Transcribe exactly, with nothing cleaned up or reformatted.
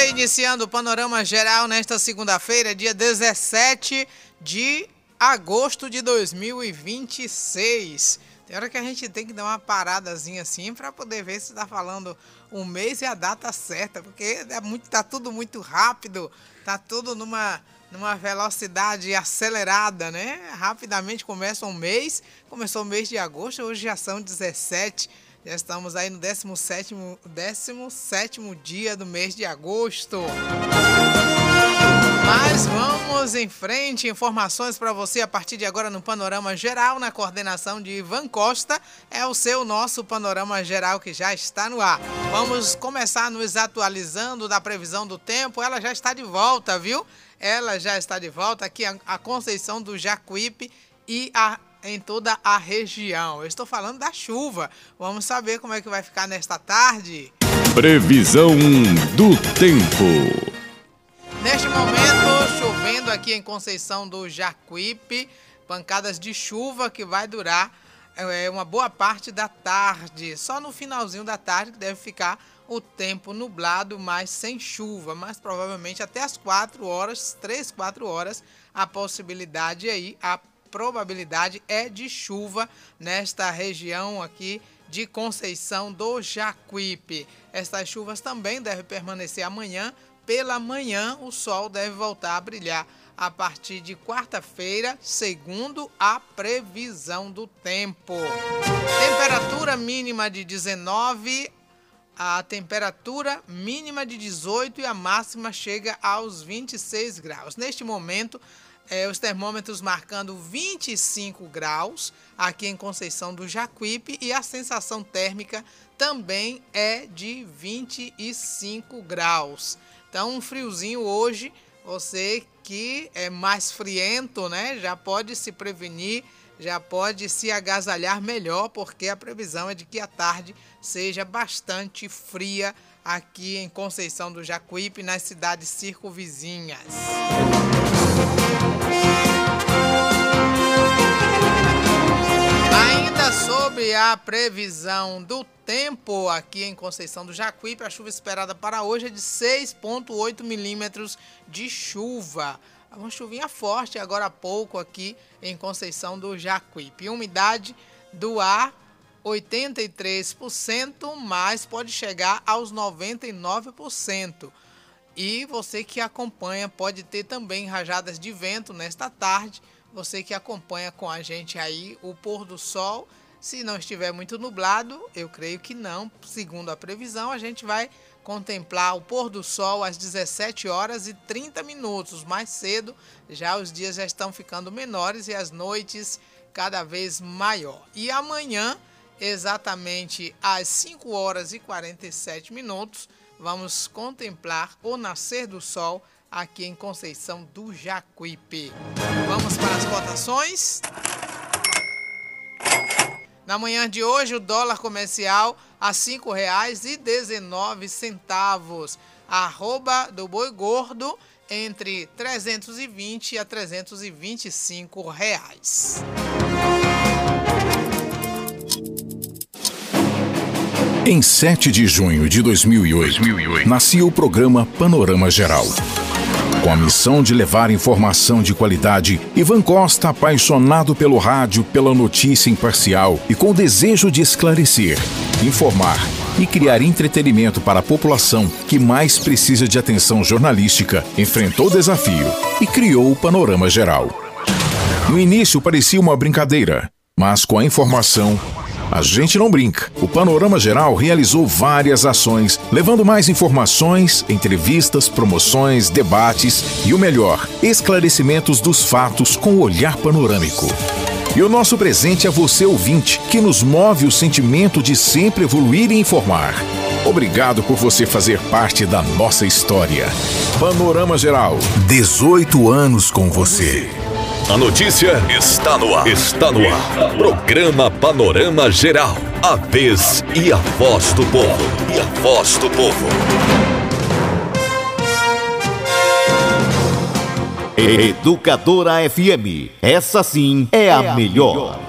você, iniciando o Panorama Geral nesta segunda-feira, dia dezessete de agosto de dois mil e vinte e seis. Tem hora que a gente tem que dar uma paradazinha assim para poder ver se está falando o mês e a data certa, porque é muito, tá tudo muito rápido, tá tudo numa, numa velocidade acelerada, né? Rapidamente começa um mês, começou o mês de agosto, hoje já são dezessete. Já estamos aí no décimo sétimo, décimo sétimo dia do mês de agosto. Mas vamos em frente, informações para você a partir de agora no Panorama Geral, na coordenação de Ivan Costa. É o seu, nosso Panorama Geral que já está no ar. Vamos começar nos atualizando da previsão do tempo. Ela já está de volta, viu? Ela já está de volta aqui, a, a Conceição do Jacuípe e a em toda a região. Eu estou falando da chuva. Vamos saber como é que vai ficar nesta tarde. Previsão do tempo. Neste momento, chovendo aqui em Conceição do Jacuípe, pancadas de chuva que vai durar é, uma boa parte da tarde. Só no finalzinho da tarde que deve ficar o tempo nublado, mas sem chuva. Mas provavelmente até as quatro horas, três, quatro horas, a possibilidade aí, a probabilidade é de chuva nesta região aqui de Conceição do Jacuípe. Estas chuvas também devem permanecer amanhã. Pela manhã, o sol deve voltar a brilhar a partir de quarta-feira, segundo a previsão do tempo. Temperatura mínima de dezenove, a temperatura mínima de dezoito e a máxima chega aos vinte e seis graus. Neste momento, É, os termômetros marcando vinte e cinco graus aqui em Conceição do Jacuípe e a sensação térmica também é de vinte e cinco graus. Então, um friozinho hoje, você que é mais friento, né, já pode se prevenir, já pode se agasalhar melhor, porque a previsão é de que a tarde seja bastante fria aqui em Conceição do Jacuípe, nas cidades circunvizinhas. Ainda sobre a previsão do tempo aqui em Conceição do Jacuípe, a chuva esperada para hoje é de seis vírgula oito milímetros de chuva. Uma chuvinha forte agora há pouco aqui em Conceição do Jacuípe. Umidade do ar oitenta e três por cento, mas pode chegar aos noventa e nove por cento. E você que acompanha pode ter também rajadas de vento nesta tarde. Você que acompanha com a gente aí o pôr do sol, se não estiver muito nublado, eu creio que não. Segundo a previsão, a gente vai contemplar o pôr do sol às dezessete horas e trinta minutos. Mais cedo, já os dias já estão ficando menores e as noites cada vez maior. E amanhã, exatamente às cinco horas e quarenta e sete minutos, vamos contemplar o nascer do sol aqui em Conceição do Jacuípe. Vamos para as cotações. Na manhã de hoje, o dólar comercial a cinco reais e dezenove centavos. A arroba do boi gordo entre trezentos e vinte a trezentos e vinte e cinco reais. Em sete de junho de dois mil e oito, nascia o programa Panorama Geral. Com a missão de levar informação de qualidade, Ivan Costa, apaixonado pelo rádio, pela notícia imparcial e com o desejo de esclarecer, informar e criar entretenimento para a população que mais precisa de atenção jornalística, enfrentou o desafio e criou o Panorama Geral. No início parecia uma brincadeira, mas com a informação, a gente não brinca. O Panorama Geral realizou várias ações, levando mais informações, entrevistas, promoções, debates e o melhor, esclarecimentos dos fatos com olhar panorâmico. E o nosso presente é você, ouvinte, que nos move o sentimento de sempre evoluir e informar. Obrigado por você fazer parte da nossa história. Panorama Geral, dezoito anos com você. A notícia está no ar. Está no ar. Programa Panorama Geral. A vez e a voz do povo. E a voz do povo. Educadora F M. Essa sim é a melhor.